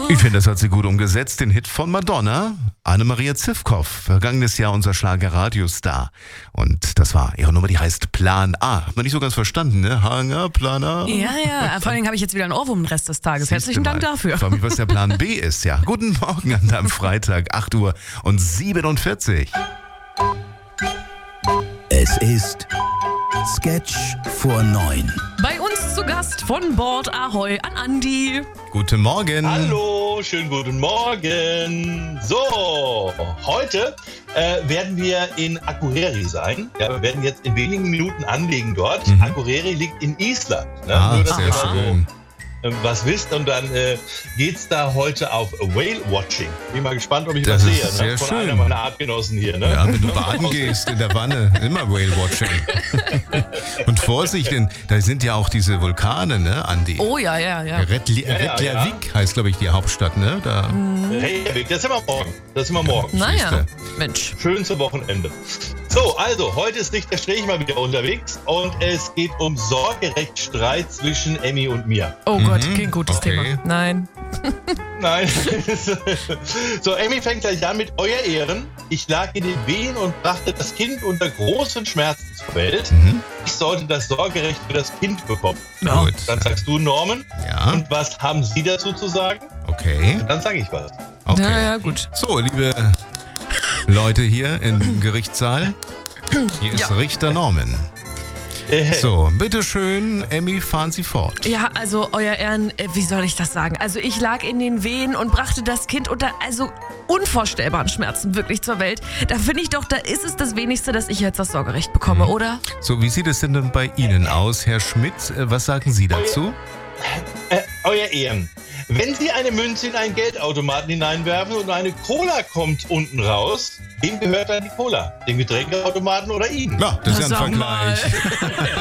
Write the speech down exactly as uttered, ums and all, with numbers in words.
Ich finde, das hat sie gut umgesetzt. Den Hit von Madonna, Anne-Maria Zivkow, vergangenes Jahr unser Schlager-Radiostar. Und das war ihre Nummer, die heißt Plan A. Hat man nicht so ganz verstanden, ne? Hanger, Plan A. Ja, ja, vor allem habe ich jetzt wieder einen Ohrwurm den Rest des Tages. Siehste Herzlichen Dank mal. dafür. Ich frage mich, was der Plan B ist, ja. Guten Morgen an deinem Freitag, acht Uhr und siebenundvierzig. Es ist Sketch vor neun. Bei uns zu Gast von Bord Ahoi an Andi. Guten Morgen. Hallo, schönen guten Morgen. So, heute äh, werden wir in Akureyri sein. Ja, wir werden jetzt in wenigen Minuten anlegen dort. Mhm. Akureyri liegt in Island. Ne? Ah, Nur, dass sehr ihr mal schön. so äh, was wisst. Und dann äh, geht's da heute auf Whale-Watching. Bin mal gespannt, ob ich Das was ist sehe. sehr Ne? Von schön. einer meiner Artgenossen hier. Ne? Ja, wenn du baden gehst in der Wanne, immer Whale-Watching. Und Vorsicht, denn da sind ja auch diese Vulkane, ne, Andi? Oh ja, ja, ja. Rettli- Ja, ja, Reykjavik heißt, glaube ich, die Hauptstadt, ne? Da. Reykjavik, das sind wir morgen. Das sind wir morgen. Naja, Siehste. Mensch. Schön zum Wochenende. So, also, heute ist Richter Strich mal wieder unterwegs und es geht um Sorgerechtsstreit zwischen Emmy und mir. Oh Mhm, Gott, kein gutes okay. Thema. Nein. Nein. So, Emmy fängt gleich an mit Euer Ehren. Ich lag in den Wehen und brachte das Kind unter großen Schmerzen zur Welt. Mhm. Ich sollte das Sorgerecht für das Kind bekommen. Ja. Gut. Dann sagst du, Norman. Ja, Und was haben Sie dazu zu sagen? okay. Dann sage ich was. okay. Ja, ja, gut. So, liebe Leute hier im Gerichtssaal, hier ist Ja. Richter Norman. Äh, So, bitteschön, Emmy, fahren Sie fort. Ja, also, Euer Ehren, äh, wie soll ich das sagen? Also, ich lag in den Wehen und brachte das Kind unter, also, unvorstellbaren Schmerzen wirklich zur Welt. Da finde ich doch, da ist es das Wenigste, dass ich jetzt das Sorgerecht bekomme, oder? So, wie sieht es denn dann bei Ihnen aus, Herr Schmidt? Äh, Was sagen Sie dazu? Äh, Euer Ehren, wenn Sie eine Münze in einen Geldautomaten hineinwerfen und eine Cola kommt unten raus, wem gehört dann die Cola? Dem Getränkeautomaten oder Ihnen? Ja, das ist ja Sag ein mal. Vergleich.